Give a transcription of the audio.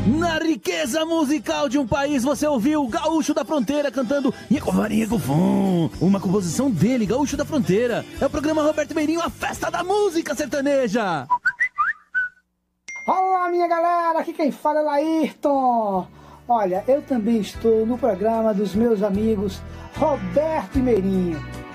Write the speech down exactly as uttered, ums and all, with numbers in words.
Na riqueza musical de um país, você ouviu Gaúcho da Fronteira cantando Inhacovarinha Gufum, uma composição dele, Gaúcho da Fronteira. É o programa Roberto Meirinho, a festa da música sertaneja. Olá, minha galera, aqui quem fala é Laírton. Olha, eu também estou no programa dos meus amigos Roberto e Meirinho.